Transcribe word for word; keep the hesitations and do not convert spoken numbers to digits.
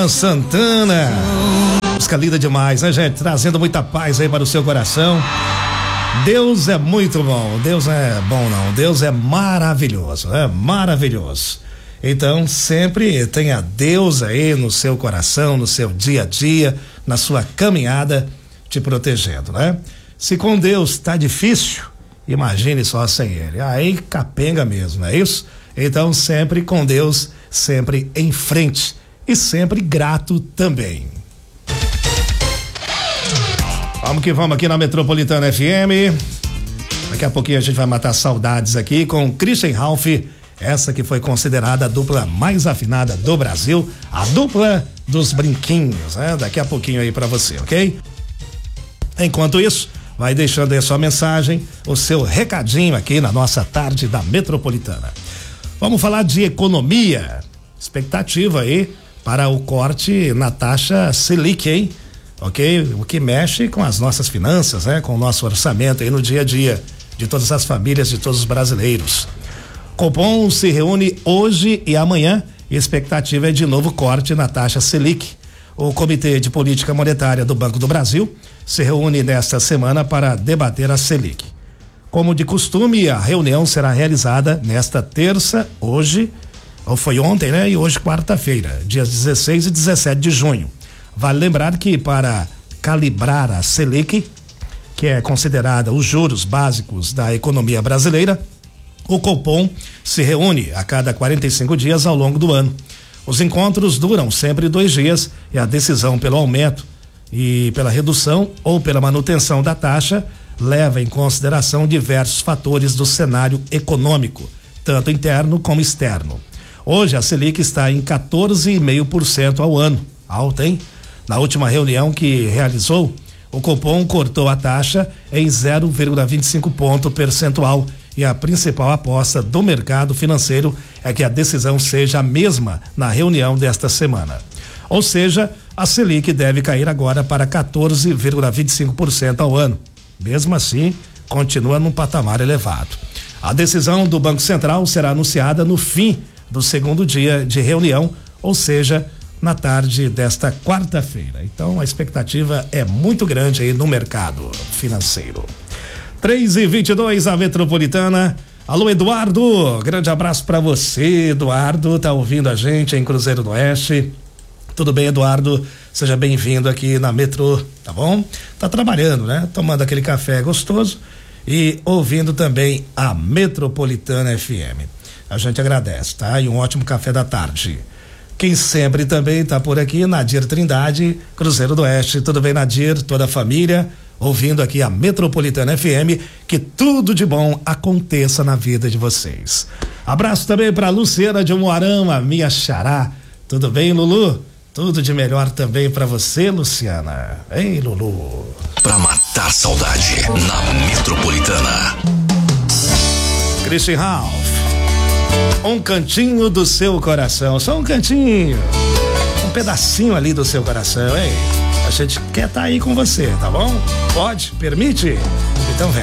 Luan Santana. Música linda demais, né, gente? Trazendo muita paz aí para o seu coração. Deus é muito bom. Deus é bom, não. Deus é maravilhoso, é maravilhoso. Então, sempre tenha Deus aí no seu coração, no seu dia a dia, na sua caminhada, te protegendo, né? Se com Deus tá difícil, imagine só sem Ele. Aí capenga mesmo, não é isso? Então, sempre com Deus, sempre em frente e sempre grato também. Vamos que vamos aqui na Metropolitana F M. Daqui a pouquinho a gente vai matar saudades aqui com Christian Ralph, essa que foi considerada a dupla mais afinada do Brasil, a dupla dos brinquinhos, né? Daqui a pouquinho aí pra você, ok? Enquanto isso, vai deixando aí a sua mensagem, o seu recadinho aqui na nossa tarde da Metropolitana. Vamos falar de economia. Expectativa aí para o corte na taxa Selic, hein? Ok? O que mexe com as nossas finanças, né? Com o nosso orçamento aí no dia a dia de todas as famílias, de todos os brasileiros. Copom se reúne hoje e amanhã e a expectativa é de novo corte na taxa Selic. O Comitê de Política Monetária do Banco do Brasil se reúne nesta semana para debater a Selic. Como de costume, a reunião será realizada nesta terça, hoje, ou foi ontem, né? E hoje, quarta-feira, dias dezesseis e dezessete de junho. Vale lembrar que para calibrar a Selic, que é considerada os juros básicos da economia brasileira, o Copom se reúne a cada quarenta e cinco dias ao longo do ano. Os encontros duram sempre dois dias e a decisão pelo aumento e pela redução ou pela manutenção da taxa leva em consideração diversos fatores do cenário econômico, tanto interno como externo. Hoje a Selic está em quatorze vírgula cinco por cento ao ano, alta, hein? Na última reunião que realizou, o Copom cortou a taxa em zero vírgula vinte e cinco ponto percentual e a principal aposta do mercado financeiro é que a decisão seja a mesma na reunião desta semana. Ou seja, a Selic deve cair agora para quatorze vírgula vinte e cinco por cento ao ano. Mesmo assim, continua num patamar elevado. A decisão do Banco Central será anunciada no fim do segundo dia de reunião, ou seja, na tarde desta quarta-feira. Então, a expectativa é muito grande aí no mercado financeiro. três e vinte e dois, a Metropolitana. Alô, Eduardo, grande abraço para você, Eduardo, tá ouvindo a gente em Cruzeiro do Oeste. Tudo bem, Eduardo? Seja bem-vindo aqui na Metro, tá bom? Tá trabalhando, né? Tomando aquele café gostoso e ouvindo também a Metropolitana F M. A gente agradece, tá? E um ótimo café da tarde. Quem sempre também tá por aqui, Nadir Trindade, Cruzeiro do Oeste. Tudo bem, Nadir? Toda a família ouvindo aqui a Metropolitana F M, que tudo de bom aconteça na vida de vocês. Abraço também para Luciana de Moarama, minha xará. Tudo bem, Lulu? Tudo de melhor também para você, Luciana. Ei, Lulu. Pra matar saudade na Metropolitana. Christian Ralph. Um cantinho do seu coração, só um cantinho, um pedacinho ali do seu coração, hein? A gente quer estar tá aí com você, tá bom? Pode? Permite? Então vem.